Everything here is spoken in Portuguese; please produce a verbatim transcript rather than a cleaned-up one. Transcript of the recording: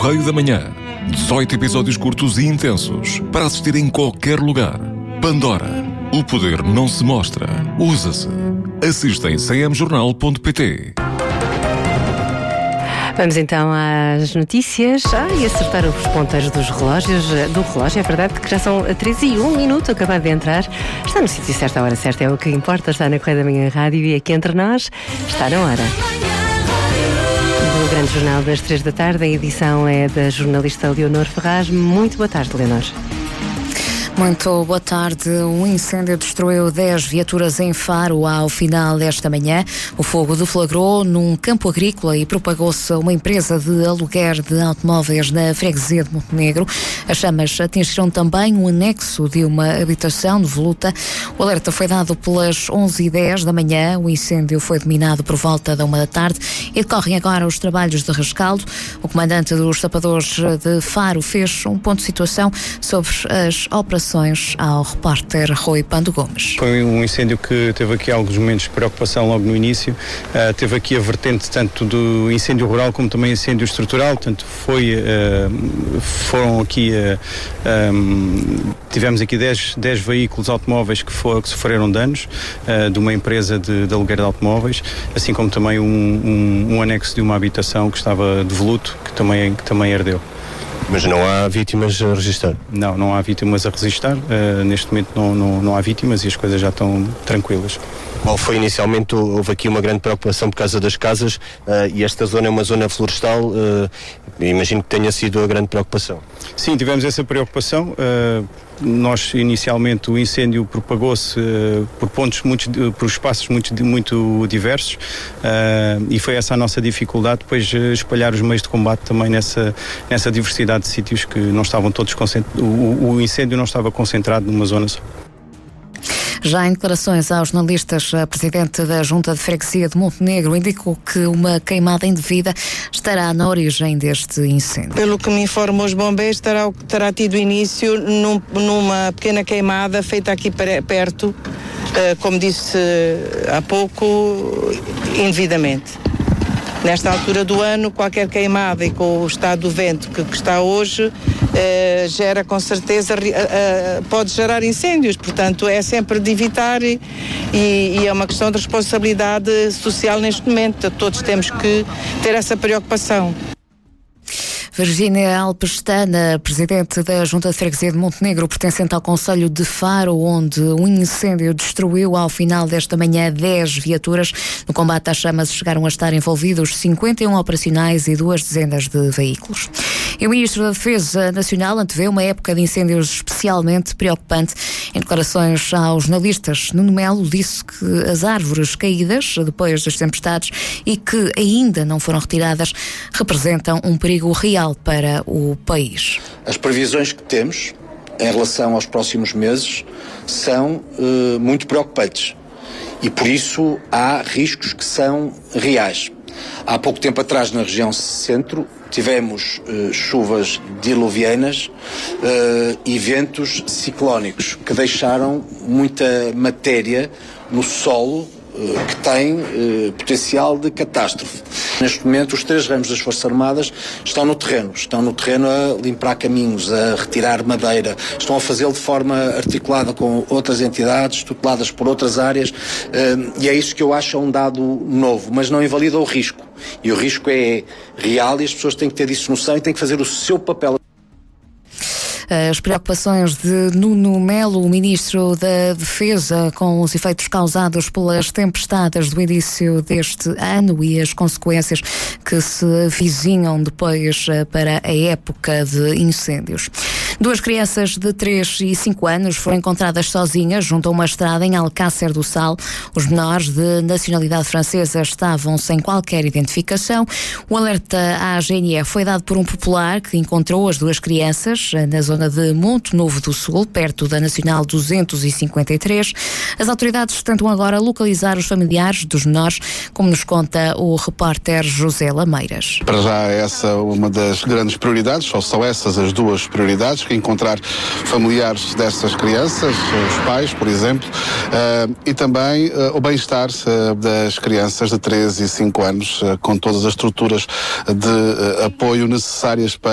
Correio da Manhã. dezoito episódios curtos e intensos para assistir em qualquer lugar. Pandora. O poder não se mostra. Usa-se. Assista em c m jornal ponto p t. Vamos então às notícias. Ah, e acertar os ponteiros dos relógios, do relógio, é verdade que já são treze e um minuto, acabado de entrar. Está no sítio certo, a hora certa, é o que importa, está na Correio da Manhã Rádio e aqui entre nós está na hora. Do Grande Jornal das três da tarde, a edição é da jornalista Leonor Ferraz. Muito boa tarde, Leonor. Muito boa tarde. Um incêndio destruiu dez viaturas em Faro ao final desta manhã. O fogo deflagrou num campo agrícola e propagou-se a uma empresa de aluguer de automóveis na freguesia de Montenegro. As chamas atingiram também um anexo de uma habitação de Voluta. O alerta foi dado pelas onze e dez da manhã. O incêndio foi dominado por volta da uma da tarde e decorrem agora os trabalhos de rescaldo. O comandante dos sapadores de Faro fez um ponto de situação sobre as operações ao repórter Rui Pando Gomes. Foi um incêndio que teve aqui alguns momentos de preocupação logo no início. Uh, teve aqui a vertente tanto do incêndio rural como também incêndio estrutural. Portanto, foi, uh, foram aqui, uh, um, tivemos aqui dez veículos automóveis que, for, que sofreram danos uh, de uma empresa de, de aluguer de automóveis, assim como também um, um, um anexo de uma habitação que estava de voluto, que também, que também ardeu. Mas não há vítimas a registrar? Não, não há vítimas a registrar. Uh, neste momento não, não, não há vítimas e as coisas já estão tranquilas. Qual foi inicialmente? Houve aqui uma grande preocupação por causa das casas uh, e esta zona é uma zona florestal. Uh, imagino que tenha sido a grande preocupação. Sim, tivemos essa preocupação. Uh, nós, inicialmente, o incêndio propagou-se uh, por pontos, muito, por espaços muito, muito diversos uh, e foi essa a nossa dificuldade, depois uh, espalhar os meios de combate também nessa, nessa diversidade de sítios que não estavam todos concentrados. O, o incêndio não estava concentrado numa zona só. Já em declarações aos jornalistas, a Presidente da Junta de Freguesia de Montenegro indicou que uma queimada indevida estará na origem deste incêndio. Pelo que me informam os bombeiros, terá, terá tido início num, numa pequena queimada feita aqui perto, uh, como disse há pouco, indevidamente. Nesta altura do ano, qualquer queimada e com o estado do vento que, que está hoje, eh, gera com certeza, eh, pode gerar incêndios, portanto é sempre de evitar e, e é uma questão de responsabilidade social neste momento, todos temos que ter essa preocupação. Virgínia Alpestana, Presidente da Junta de Freguesia de Montenegro, pertencente ao Concelho de Faro, onde um incêndio destruiu ao final desta manhã dez viaturas. No combate às chamas chegaram a estar envolvidos cinquenta e um operacionais e duas dezenas de veículos. E o Ministro da Defesa Nacional antevê uma época de incêndios especialmente preocupante. Em declarações aos jornalistas, Nuno Melo disse que as árvores caídas depois das tempestades e que ainda não foram retiradas representam um perigo real para o país. As previsões que temos em relação aos próximos meses são uh, muito preocupantes e por isso há riscos que são reais. Há pouco tempo atrás na região centro tivemos uh, chuvas diluvianas uh, e ventos ciclónicos que deixaram muita matéria no solo que tem eh, potencial de catástrofe. Neste momento, os três ramos das Forças Armadas estão no terreno. Estão no terreno a limpar caminhos, a retirar madeira. Estão a fazê-lo de forma articulada com outras entidades, tuteladas por outras áreas. Eh, e é isso que eu acho um dado novo, mas não invalida o risco. E o risco é real e as pessoas têm que ter disso noção e têm que fazer o seu papel. As preocupações de Nuno Melo, o Ministro da Defesa, com os efeitos causados pelas tempestades do início deste ano e as consequências que se avizinham depois para a época de incêndios. Duas crianças de três e cinco anos foram encontradas sozinhas junto a uma estrada em Alcácer do Sal. Os menores de nacionalidade francesa estavam sem qualquer identificação. O alerta à G N R foi dado por um popular que encontrou as duas crianças na zona de Monte Novo do Sul, perto da Nacional duzentos e cinquenta e três. As autoridades tentam agora localizar os familiares dos menores, como nos conta o repórter José Lameiras. Para já essa é uma das grandes prioridades, ou são essas as duas prioridades, que encontrar familiares dessas crianças, os pais, por exemplo, uh, e também uh, o bem-estar uh, das crianças de três e cinco anos, uh, com todas as estruturas de uh, apoio necessárias para